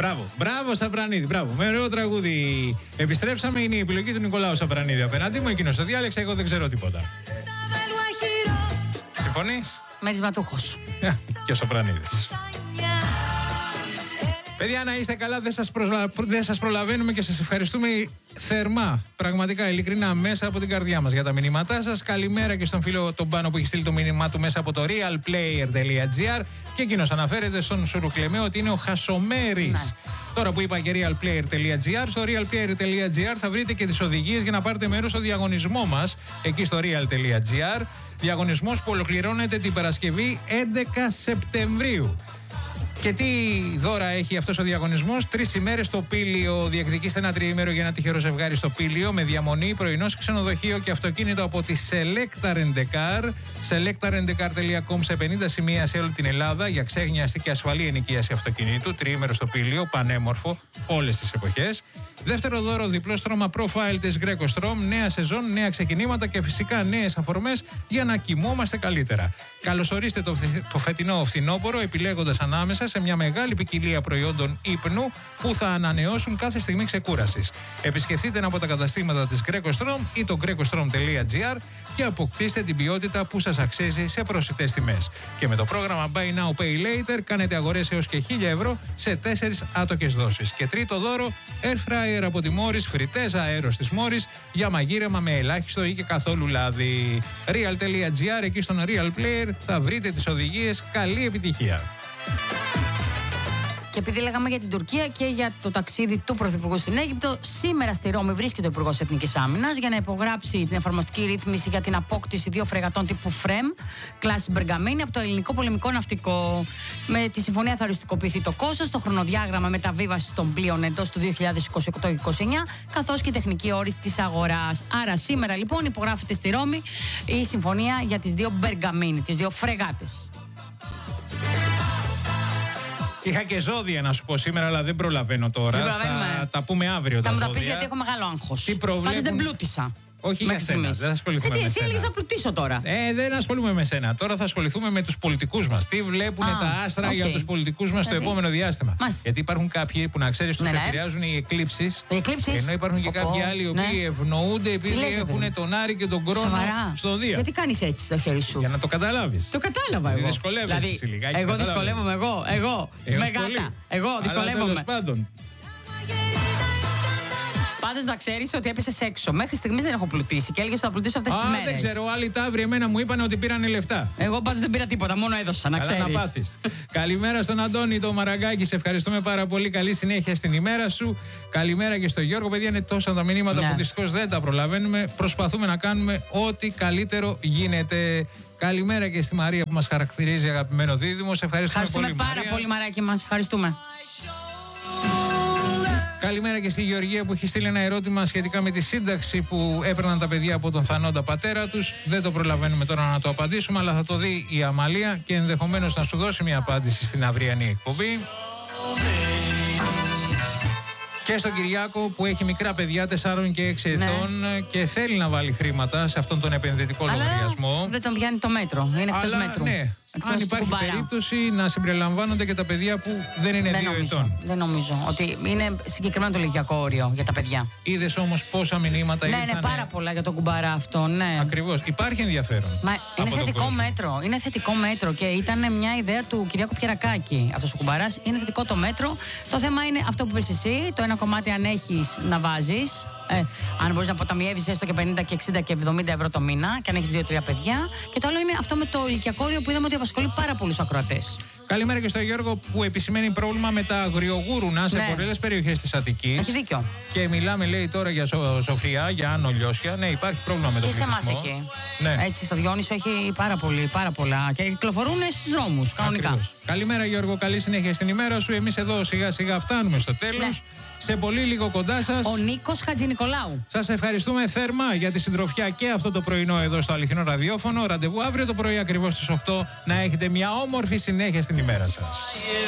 Μπράβο Σαπρανίδη, μπράβο. Με ωραίο τραγούδι. Επιστρέψαμε, είναι η επιλογή του Νικολάου Σαπρανίδη απέναντί μου. Εκείνος το διάλεξε, εγώ δεν ξέρω τίποτα. Συμφωνείς? Μερισματούχος. Και ο Σαπρανίδης. Παιδιά, να είστε καλά, δεν σας προλαβαίνουμε και σας ευχαριστούμε θερμά, πραγματικά, ειλικρινά, μέσα από την καρδιά μας για τα μηνύματά σας. Καλημέρα και στον φίλο τον Πάνο που έχει στείλει το μήνυμά του μέσα από το realplayer.gr και εκείνος αναφέρεται στον Σουρουκλεμέ ότι είναι ο Χασομέρης. Ναι. Τώρα που είπα και realplayer.gr, στο realplayer.gr θα βρείτε και τις οδηγίες για να πάρετε μέρος στο διαγωνισμό μας, εκεί στο real.gr. Διαγωνισμός που ολοκληρώνεται την Παρασκευή 11 Σεπτεμβρίου. Και τι δώρα έχει αυτός ο διαγωνισμός? 3 ημέρες στο Πήλιο. Διεκδικήστε ένα τριήμερο για ένα τυχερό ζευγάρι στο Πήλιο με διαμονή, πρωινό σε ξενοδοχείο και αυτοκίνητο από τη Selecta Rent-A-Car. selectarentecar.com σε 50 σημεία σε όλη την Ελλάδα για ξέγνιαστη και ασφαλή ενοικίαση αυτοκινήτου. Τριήμερο στο Πήλιο, πανέμορφο όλες τις εποχές. Δεύτερο δώρο, διπλό στρώμα Profile της Greco Strom. Νέα σεζόν, νέα ξεκινήματα και φυσικά νέες αφορμές για να κοιμόμαστε καλύτερα. Καλωσορίστε το φετινό φθινόπωρο επιλέγοντας ανάμεσα σε μια μεγάλη ποικιλία προϊόντων ύπνου που θα ανανεώσουν κάθε στιγμή ξεκούρασης. Επισκεφτείτε ένα από τα καταστήματα της Greco Strom ή το grecostrom.gr και αποκτήστε την ποιότητα που σας αξίζει σε προσιτές τιμές. Και με το πρόγραμμα Buy Now Pay Later κάνετε αγορές έως και 1.000 ευρώ σε 4 άτοκες δόσεις. Και τρίτο δώρο, Air Fryer από τη Morris, φριτέζα αέρος της Morris για μαγείρεμα με ελάχιστο ή και καθόλου λάδι. Real.gr, εκεί στον Real Player θα βρείτε τις οδηγίες. Καλή επιτυχία. Και επειδή λέγαμε για την Τουρκία και για το ταξίδι του Πρωθυπουργού στην Αίγυπτο, σήμερα στη Ρώμη βρίσκεται ο Υπουργός Εθνικής Άμυνας για να υπογράψει την εφαρμοστική ρύθμιση για την απόκτηση 2 φρεγατών τύπου ΦΡΕΜ, κλάση Μπεργαμίνη, από το Ελληνικό Πολεμικό Ναυτικό. Με τη συμφωνία θα οριστικοποιηθεί το κόστος, το χρονοδιάγραμμα μεταβίβασης των πλοίων εντός του 2028-2029, καθώς και η τεχνική όρηση της αγοράς. Άρα σήμερα λοιπόν υπογράφεται στη Ρώμη η συμφωνία για τις 2 Μπεργαμίνη, τις 2 φρεγάτες. Είχα και ζώδια να σου πω σήμερα, αλλά δεν προλαβαίνω τώρα. Θα τα πούμε αύριο. Θα μου τα πεις γιατί έχω μεγάλο άγχος. Πάντως δεν πλούτησα. Όχι για σένα, δεν θα ασχοληθούμε με σένα. Εσύ έλεγες να πλουτίσω τώρα. Δεν ασχολούμαι με σένα. Τώρα θα ασχοληθούμε με τους πολιτικούς μας. Τι βλέπουν τα άστρα για τους πολιτικούς μας στο επόμενο διάστημα. Γιατί υπάρχουν κάποιοι που να ξέρεις τους επηρεάζουν οι εκλήψεις. Ενώ υπάρχουν και κάποιοι άλλοι οι οποίοι ευνοούνται επειδή έχουν τον Άρη και τον Κρόνο στο Δία. Γιατί κάνεις έτσι το χέρι σου? Για να το καταλάβεις. Το κατάλαβα εγώ. Δυσκολεύεσαι λιγάκι. Εγώ δυσκολεύομαι εγώ. Μεγάτα. Εγώ δυσκολεύομαι. Πάντως να ξέρεις ότι έπεσες έξω. Μέχρι στιγμής δεν έχω πλουτίσει και έλεγες ότι θα πλουτίσω αυτές τις μέρες. Δεν ξέρω, άλλοι ταύροι εμένα μου είπαν ότι πήρανε λεφτά. Εγώ πάντως δεν πήρα τίποτα, μόνο έδωσα, να ξέρεις. Να πάθεις. Καλημέρα στον Αντώνη, το Μαραγκάκη. Σε ευχαριστούμε πάρα πολύ. Καλή συνέχεια στην ημέρα σου. Καλημέρα και στο Γιώργο. Παιδιά, είναι τόσα τα μηνύματα που δυστυχώς δεν τα προλαβαίνουμε. Προσπαθούμε να κάνουμε ό,τι καλύτερο γίνεται. Καλημέρα και στη Μαρία που μας χαρακτηρίζει, αγαπημένο δίδυμο. Σε ευχαριστούμε πολύ. Πάρα πολύ, Μαράκι μας. Ευχαριστούμε. Καλημέρα και στη Γεωργία που έχει στείλει ένα ερώτημα σχετικά με τη σύνταξη που έπαιρναν τα παιδιά από τον θανόντα πατέρα τους. Δεν το προλαβαίνουμε τώρα να το απαντήσουμε, αλλά θα το δει η Αμαλία και ενδεχομένως να σου δώσει μια απάντηση στην αυριανή εκπομπή. Και στον Κυριάκο που έχει μικρά παιδιά 4 και 6 ετών και θέλει να βάλει χρήματα σε αυτόν τον επενδυτικό λογαριασμό. Δεν τον πιάνει το μέτρο, είναι εκτός μέτρου. Ναι. Αν υπάρχει περίπτωση να συμπεριλαμβάνονται και τα παιδιά που δεν είναι 2 ετών. Δεν νομίζω ότι είναι συγκεκριμένο το ηλικιακό όριο για τα παιδιά. Είδες όμως πόσα μηνύματα ήρθαν? Ναι, είναι πάρα πολλά για τον κουμπαρά αυτό, ναι. Ακριβώς. Υπάρχει ενδιαφέρον. Μα είναι θετικό μέτρο. Είναι θετικό μέτρο και ήταν μια ιδέα του Κυριάκου Πιερακάκη αυτός ο κουμπαράς. Είναι θετικό το μέτρο. Το θέμα είναι αυτό που είπες εσύ. Το ένα κομμάτι αν έχεις να βάζεις. Αν μπορείς να αποταμιεύεις έστω και 50 και 60 και 70 ευρώ το μήνα και αν έχεις 2-3 παιδιά. Και το άλλο είναι αυτό με το ηλικιακό όριο που είδαμε ότι απασχολεί πάρα πολλούς ακροατές. Καλημέρα και στο Γιώργο που επισημαίνει πρόβλημα με τα αγριογούρουνα σε πολλές περιοχές της Αττικής. Έχει δίκιο. Και μιλάμε, λέει, τώρα για Σοφριά, για Άνω Λιώσια. Ναι, υπάρχει πρόβλημα με το πληθυσμό. Και σε εμάς εκεί. Ναι. Έτσι, στο Διόνυσο έχει πάρα πολλά. Και κυκλοφορούν στους δρόμους, κανονικά. Ακριβώς. Καλημέρα, Γιώργο. Καλή συνέχεια στην ημέρα σου. Εμείς εδώ σιγά-σιγά φτάνουμε στο τέλος. Ναι. Σε πολύ λίγο κοντά σας ο Νίκος Χατζηνικολάου. Σας ευχαριστούμε θερμά για τη συντροφιά και αυτό το πρωινό εδώ στο Αληθινό Ραδιόφωνο. Ραντεβού αύριο το πρωί ακριβώς στις 8. Να έχετε μια όμορφη συνέχεια στην ημέρα σας.